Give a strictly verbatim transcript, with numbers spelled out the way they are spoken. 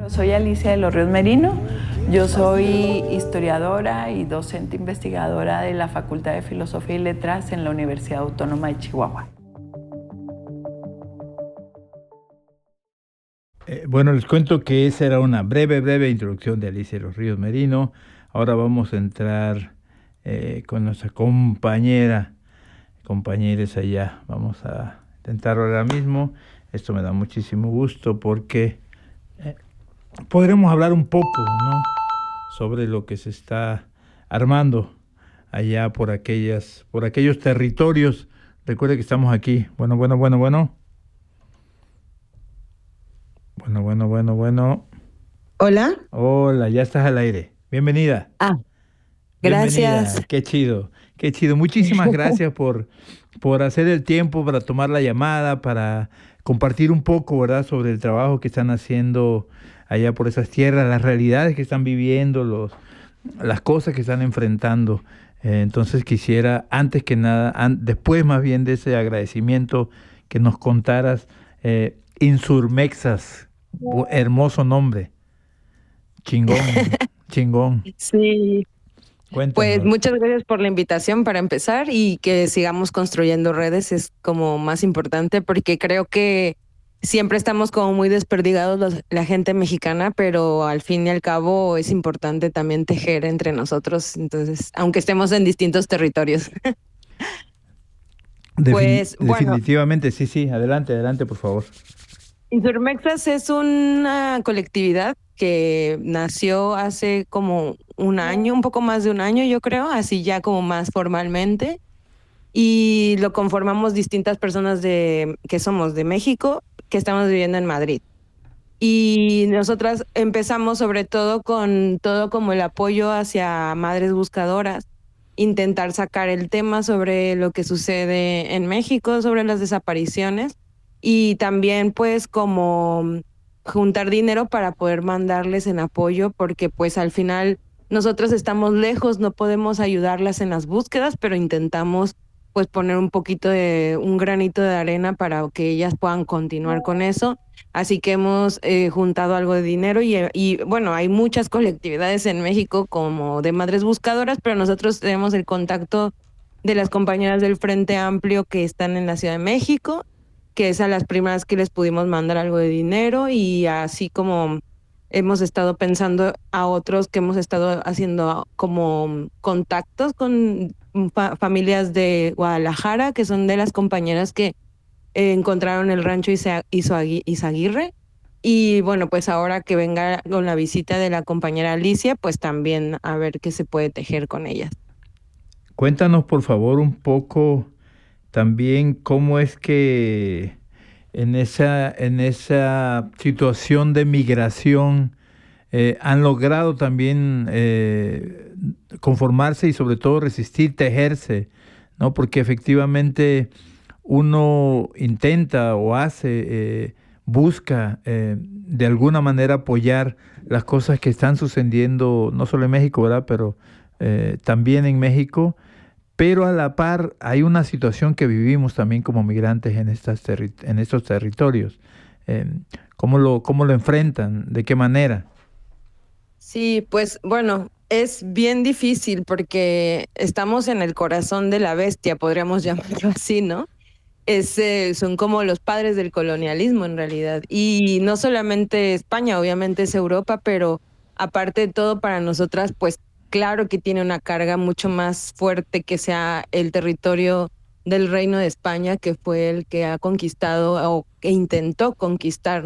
Soy Alicia de los Ríos Merino, yo soy historiadora y docente investigadora de la Facultad de Filosofía y Letras en la Universidad Autónoma de Chihuahua. Eh, bueno, les cuento que esa era una breve, breve introducción de Alicia de los Ríos Merino. Ahora vamos a entrar eh, con nuestra compañera, compañeros allá. Vamos a intentarlo ahora mismo. Esto me da muchísimo gusto porque eh, podremos hablar un poco, ¿no?, sobre lo que se está armando allá por aquellas, por aquellos territorios. Recuerde que estamos aquí. Bueno, bueno, bueno, bueno. Bueno, bueno, bueno, bueno. Hola. Hola, ya estás al aire. Bienvenida. Ah, gracias. Bienvenida. Qué chido, qué chido. Muchísimas gracias por, por hacer el tiempo para tomar la llamada, para compartir un poco, ¿verdad?, sobre el trabajo que están haciendo allá por esas tierras, las realidades que están viviendo, los, las cosas que están enfrentando. Eh, entonces quisiera, antes que nada, an, después más bien de ese agradecimiento, que nos contaras eh, Insurmexas. Hermoso nombre. Chingón, chingón. Sí. Cuéntanos. Pues muchas gracias por la invitación para empezar, y que sigamos construyendo redes es como más importante, porque creo que siempre estamos como muy desperdigados los, la gente mexicana, pero al fin y al cabo es importante también tejer entre nosotros, entonces, aunque estemos en distintos territorios. Defin Pues, bueno, definitivamente, sí, sí. Adelante, adelante, por favor. Insurmexas es una colectividad que nació hace como un año, un poco más de un año, yo creo, así ya como más formalmente, y lo conformamos distintas personas de que somos de México, que estamos viviendo en Madrid. Y nosotras empezamos sobre todo con todo como el apoyo hacia madres buscadoras, intentar sacar el tema sobre lo que sucede en México, sobre las desapariciones, y también pues como juntar dinero para poder mandarles en apoyo, porque pues al final nosotros estamos lejos, no podemos ayudarlas en las búsquedas, pero intentamos pues poner un poquito de, un granito de arena para que ellas puedan continuar con eso. Así que hemos eh, juntado algo de dinero y, y bueno, hay muchas colectividades en México como de madres buscadoras, pero nosotros tenemos el contacto de las compañeras del Frente Amplio que están en la Ciudad de México, que es a las primeras que les pudimos mandar algo de dinero, y así como hemos estado pensando a otros que hemos estado haciendo como contactos con fa familias de Guadalajara, que son de las compañeras que eh, encontraron el rancho Izaguirre. Y bueno, pues ahora que venga con la visita de la compañera Alicia, pues también a ver qué se puede tejer con ellas. Cuéntanos, por favor, un poco también cómo es que en esa, en esa situación de migración eh, han logrado también eh, conformarse y sobre todo resistir, tejerse, ¿no? Porque efectivamente uno intenta o hace, eh, busca eh, de alguna manera apoyar las cosas que están sucediendo, no solo en México, ¿verdad?, pero eh, también en México. Pero a la par hay una situación que vivimos también como migrantes en, estas terri en estos territorios. Eh, ¿cómo lo, cómo lo enfrentan? ¿De qué manera? Sí, pues bueno, es bien difícil porque estamos en el corazón de la bestia, podríamos llamarlo así, ¿no? Es, eh, son como los padres del colonialismo en realidad. Y no solamente España, obviamente es Europa, pero aparte de todo para nosotras, pues claro que tiene una carga mucho más fuerte que sea el territorio del Reino de España, que fue el que ha conquistado o que intentó conquistar